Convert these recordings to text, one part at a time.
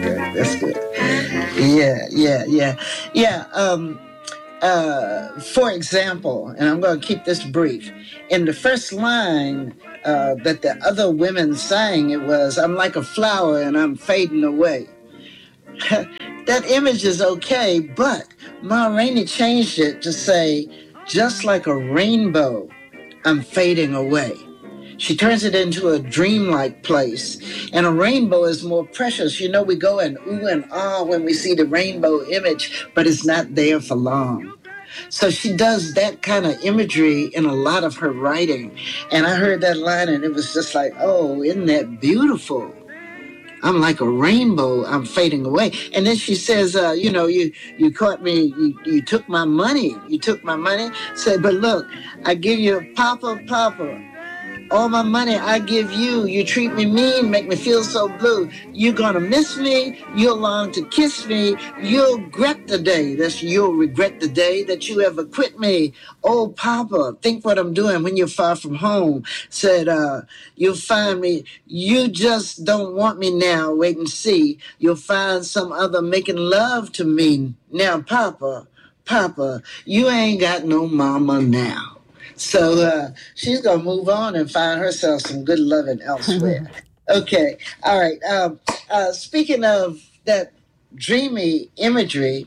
good. That's good. Yeah. For example, and I'm going to keep this brief. In the first line that the other women sang, it was, "I'm like a flower and I'm fading away." That image is okay, but Ma Rainey changed it to say, "Just like a rainbow, I'm fading away." She turns it into a dreamlike place. And a rainbow is more precious. You know, we go and ooh and ah when we see the rainbow image, but it's not there for long. So she does that kind of imagery in a lot of her writing. And I heard that line and it was just like, oh, isn't that beautiful? I'm like a rainbow. I'm fading away. And then she says, you caught me. You took my money. You took my money. Say, but look, I give you Papa. All my money I give you. You treat me mean, make me feel so blue. You're gonna miss me. You'll long to kiss me. You'll regret the day. You'll regret the day that you ever quit me. Oh, Papa, think what I'm doing when you're far from home. Said, you'll find me. You just don't want me now. Wait and see. You'll find some other making love to me. Now, Papa, you ain't got no mama now. So she's going to move on and find herself some good loving elsewhere. Okay. All right. Speaking of that dreamy imagery,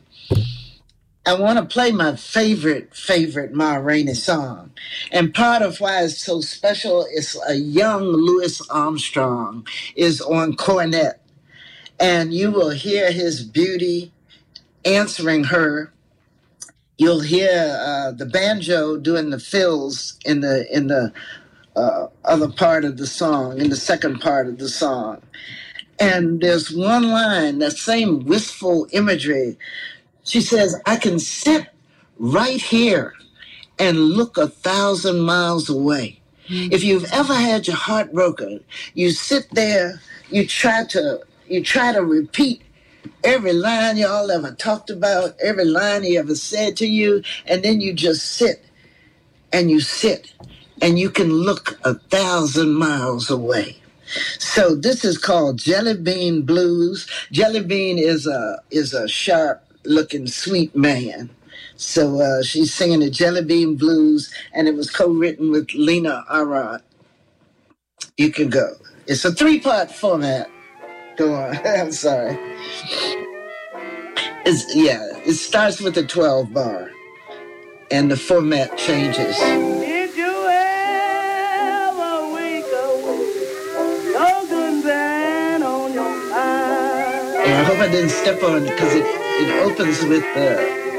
I want to play my favorite Ma Rainey song. And part of why it's so special is a young Louis Armstrong is on cornet. And you will hear his beauty answering her. You'll hear the banjo doing the fills in the other part of the song, in the second part of the song. And there's one line, that same wistful imagery. She says, "I can sit right here and look 1,000 miles away." Mm-hmm. If you've ever had your heart broken, you sit there, you try to repeat every line y'all ever talked about, every line he ever said to you, and then you just sit, and you can look 1,000 miles away. So this is called Jelly Bean Blues. Jelly Bean is a sharp-looking, sweet man. So she's singing the Jelly Bean Blues, and it was co-written with Lena Arad. You can go. It's a 3-part format. Go on. I'm sorry. It starts with a 12 bar, and the format changes. Did you ever wake up with no good man on your mind? And I hope I didn't step on it because it opens with the